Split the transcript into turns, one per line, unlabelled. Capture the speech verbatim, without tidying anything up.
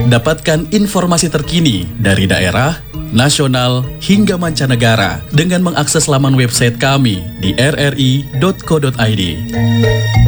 Dapatkan informasi terkini dari daerah, nasional, hingga mancanegara dengan mengakses laman website kami di r r i dot co dot i d.